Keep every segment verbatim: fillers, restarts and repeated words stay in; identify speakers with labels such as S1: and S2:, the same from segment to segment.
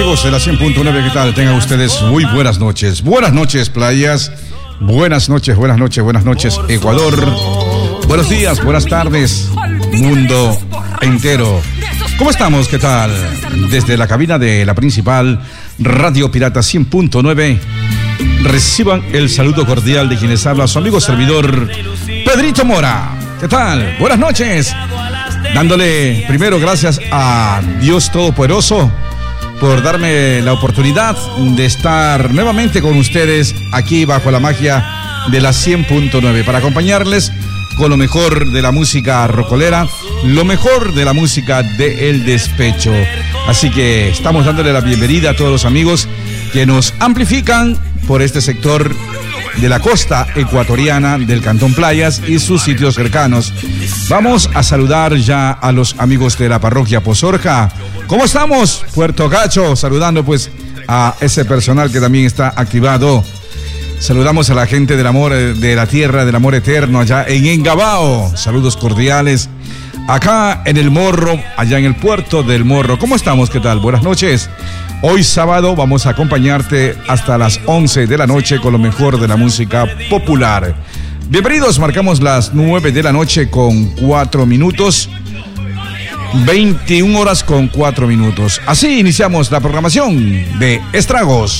S1: amigos de la cien punto nueve, ¿qué tal? Tengan ustedes muy buenas noches. Buenas noches, playas. Buenas noches, buenas noches, buenas noches, Ecuador. Buenos días, buenas tardes, mundo entero. ¿Cómo estamos? ¿Qué tal? Desde la cabina de la principal Radio Pirata cien punto nueve, reciban el saludo cordial de quienes habla su amigo servidor, Pedrito Mora. ¿Qué tal? Buenas noches. Dándole primero gracias a Dios Todopoderoso por darme la oportunidad de estar nuevamente con ustedes aquí bajo la magia de la cien punto nueve para acompañarles con lo mejor de la música rocolera, lo mejor de la música de El Despecho. Así que estamos dándole la bienvenida a todos los amigos que nos amplifican por este sector de la costa ecuatoriana del Cantón Playas y sus sitios cercanos. Vamos a saludar ya a los amigos de la parroquia Pozorja. ¿Cómo estamos? Puerto Gacho, saludando pues a ese personal que también está activado. Saludamos a la gente del amor, de la tierra, del amor eterno allá en Engabao. Saludos cordiales. Acá en el Morro, allá en el puerto del Morro. ¿Cómo estamos? ¿Qué tal? Buenas noches. Hoy sábado vamos a acompañarte hasta las once de la noche con lo mejor de la música popular. Bienvenidos, marcamos las nueve de la noche con cuatro minutos. veintiuna horas con cuatro minutos. Así iniciamos la programación de Estragos.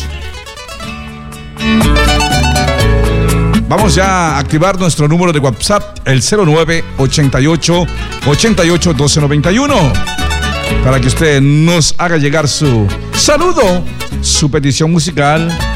S1: Vamos ya a activar nuestro número de WhatsApp, el cero nueve ochenta y ocho ochenta y ocho doce noventa y uno, para que usted nos haga llegar su saludo, su petición musical